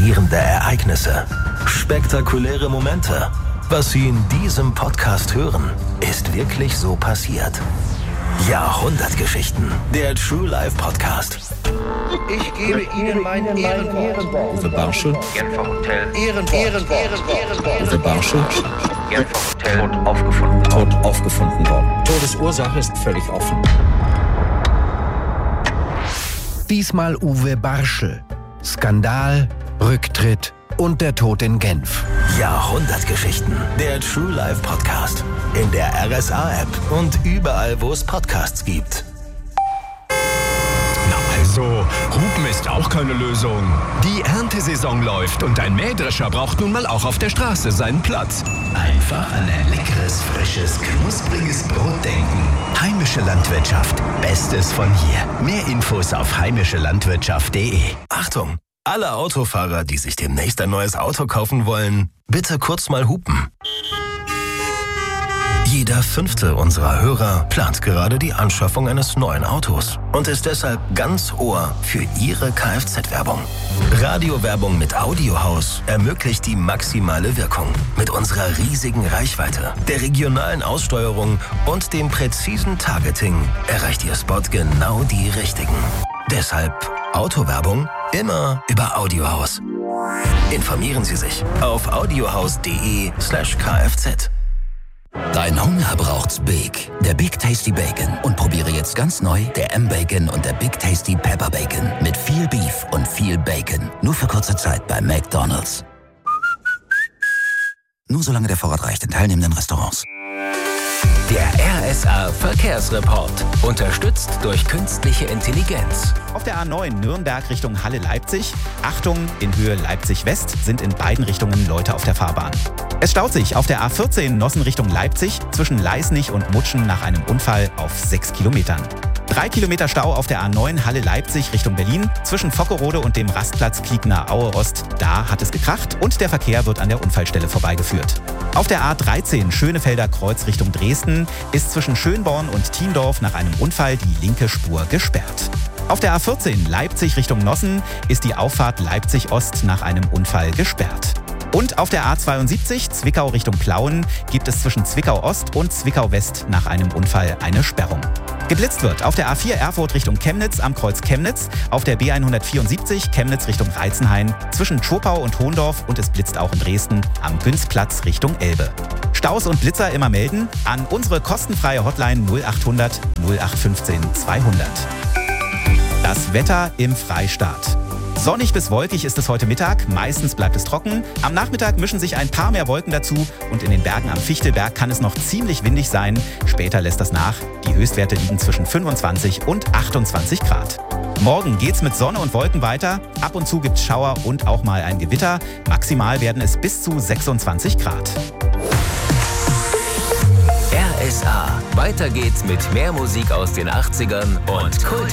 faszinierende Ereignisse, spektakuläre Momente. Was Sie in diesem Podcast hören, ist wirklich so passiert. Jahrhundertgeschichten, der True Life Podcast. Ich gebe Ihnen mein Ehrenwort. Uwe Barschel. Genfer Hotel. Ehrenwort. Uwe Barschel. Genfer Hotel. Tot aufgefunden worden. Todesursache ist völlig offen. Diesmal Uwe Barschel. Skandal, Rücktritt und der Tod in Genf. Jahrhundertgeschichten, der True Life Podcast. In der RSA-App und überall, wo es Podcasts gibt. Also, Hupen ist auch keine Lösung. Die Erntesaison läuft und ein Mähdrescher braucht nun mal auch auf der Straße seinen Platz. Einfach an ein leckeres, frisches, knuspriges Brot denken. Heimische Landwirtschaft. Bestes von hier. Mehr Infos auf heimischelandwirtschaft.de. Achtung! Alle Autofahrer, die sich demnächst ein neues Auto kaufen wollen, bitte kurz mal hupen. Jeder 5. unserer Hörer plant gerade die Anschaffung eines neuen Autos und ist deshalb ganz Ohr für Ihre Kfz-Werbung. Radiowerbung mit Audiohaus ermöglicht die maximale Wirkung. Mit unserer riesigen Reichweite, der regionalen Aussteuerung und dem präzisen Targeting erreicht Ihr Spot genau die Richtigen. Deshalb Autowerbung immer über Audiohaus. Informieren Sie sich auf audiohaus.de/kfz. Dein Hunger braucht's Big. Der Big Tasty Bacon. Und probiere jetzt ganz neu der M-Bacon und der Big Tasty Pepper Bacon. Mit viel Beef und viel Bacon. Nur für kurze Zeit bei McDonald's. Nur solange der Vorrat reicht in teilnehmenden Restaurants. Der RSA Verkehrsreport. Unterstützt durch künstliche Intelligenz. Auf der A9 Nürnberg Richtung Halle-Leipzig. Achtung, in Höhe Leipzig-West sind in beiden Richtungen Leute auf der Fahrbahn. Es staut sich auf der A14 Nossen Richtung Leipzig zwischen Leisnig und Mutschen nach einem Unfall auf 6 Kilometern. 3 Kilometer Stau auf der A9 Halle-Leipzig Richtung Berlin zwischen Fockerode und dem Rastplatz Kiekner Aue Ost. Da hat es gekracht und der Verkehr wird an der Unfallstelle vorbeigeführt. Auf der A13 Schönefelder Kreuz Richtung Dresden ist zwischen Schönborn und Thiendorf nach einem Unfall die linke Spur gesperrt. Auf der A14 Leipzig Richtung Nossen ist die Auffahrt Leipzig Ost nach einem Unfall gesperrt. Und auf der A72 Zwickau Richtung Plauen gibt es zwischen Zwickau Ost und Zwickau West nach einem Unfall eine Sperrung. Geblitzt wird auf der A4 Erfurt Richtung Chemnitz am Kreuz Chemnitz, auf der B174 Chemnitz Richtung Reizenhain, zwischen Schopau und Hohndorf und es blitzt auch in Dresden am Günzplatz Richtung Elbe. Staus und Blitzer immer melden an unsere kostenfreie Hotline 0800 0815 200. Das Wetter im Freistaat. Sonnig bis wolkig ist es heute Mittag, meistens bleibt es trocken. Am Nachmittag mischen sich ein paar mehr Wolken dazu und in den Bergen am Fichtelberg kann es noch ziemlich windig sein. Später lässt das nach. Die Höchstwerte liegen zwischen 25 und 28 Grad. Morgen geht's mit Sonne und Wolken weiter. Ab und zu gibt's Schauer und auch mal ein Gewitter. Maximal werden es bis zu 26 Grad. RSA. Weiter geht's mit mehr Musik aus den 80ern und Kult